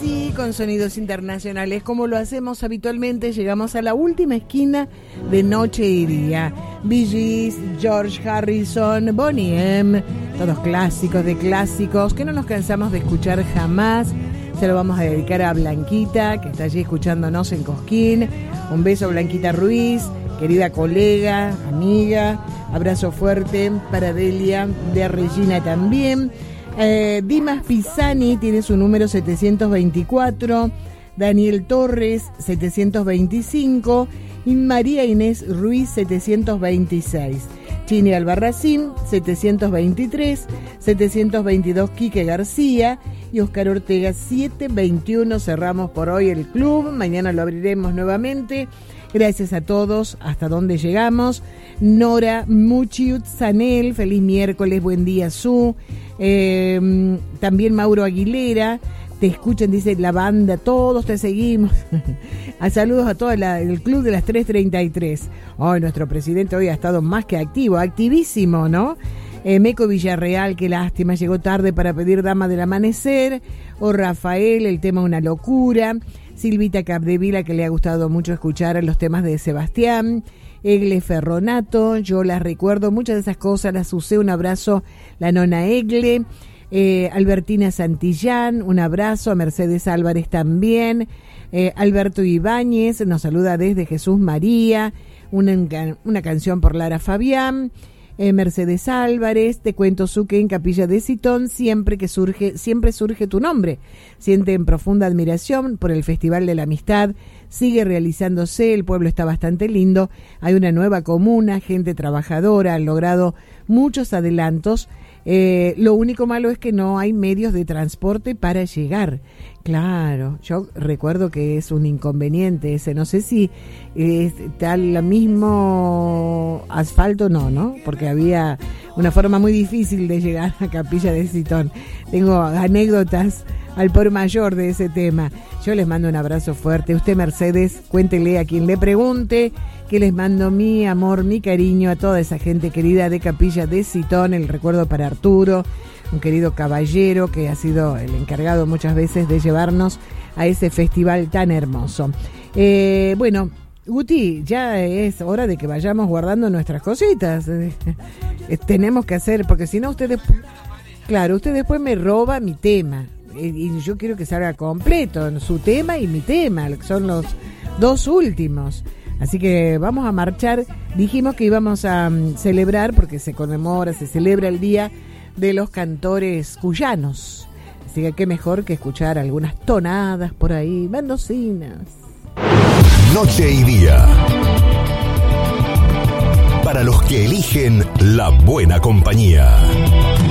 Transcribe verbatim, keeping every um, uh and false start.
sí, con sonidos internacionales, como lo hacemos habitualmente, llegamos a la última esquina de Noche y Día. Bee Gees, George Harrison, Boney M, todos clásicos de clásicos que no nos cansamos de escuchar jamás. Se lo vamos a dedicar a Blanquita, que está allí escuchándonos en Cosquín. Un beso, Blanquita Ruiz, querida colega, amiga. Abrazo fuerte para Delia, de Regina también. Eh, Dimas Pisani tiene su número setecientos veinticuatro, Daniel Torres setecientos veinticinco y María Inés Ruiz setecientos veintiséis, Chini Albarracín setecientos veintitrés, setecientos veintidós Quique García y Oscar Ortega setecientos veintiuno. Cerramos por hoy el club, mañana lo abriremos nuevamente. Gracias a todos, hasta donde llegamos. Nora Muchiut Sanel, feliz miércoles, buen día Su. Eh, también Mauro Aguilera, te escuchan, dice la banda, todos te seguimos. A saludos a todo la, el club de las tres treinta y tres. Hoy nuestro presidente hoy ha estado más que activo, activísimo, ¿no? Eh, Meco Villarreal, qué lástima, llegó tarde para pedir Dama del Amanecer. O Rafael, el tema Una Locura. Silvita Capdevila, que le ha gustado mucho escuchar los temas de Sebastián. Egle Ferronato, yo las recuerdo, muchas de esas cosas las usé. Un abrazo, la nona Egle. Eh, Albertina Santillán, un abrazo. A Mercedes Álvarez también. Eh, Alberto Ibáñez nos saluda desde Jesús María. Una, una canción por Lara Fabián. Eh, Mercedes Álvarez, te cuento Suque en Capilla de Citón, siempre que surge, siempre surge tu nombre. Siente en profunda admiración por el Festival de la Amistad, sigue realizándose, el pueblo está bastante lindo, hay una nueva comuna, gente trabajadora, han logrado muchos adelantos. Eh, lo único malo es que no hay medios de transporte para llegar. Claro, yo recuerdo que es un inconveniente ese, no sé si está el mismo asfalto, no, ¿no? Porque había una forma muy difícil de llegar a Capilla de Citón. Tengo anécdotas al por mayor de ese tema. Yo les mando un abrazo fuerte. Usted, Mercedes, cuéntele a quien le pregunte que les mando mi amor, mi cariño a toda esa gente querida de Capilla de Citón. El recuerdo para Arturo, un querido caballero que ha sido el encargado muchas veces de llevarnos a ese festival tan hermoso. Eh, bueno, Guti, ya es hora de que vayamos guardando nuestras cositas. Eh, tenemos que hacer, porque si no usted después, claro, usted después me roba mi tema. Eh, y yo quiero que salga completo, su tema y mi tema, que son los dos últimos. Así que vamos a marchar. Dijimos que íbamos a um, celebrar, porque se conmemora, se celebra el Día de los Cantores Cuyanos. Así que qué mejor que escuchar algunas tonadas por ahí, mendocinas. Noche y Día. Para los que eligen la buena compañía.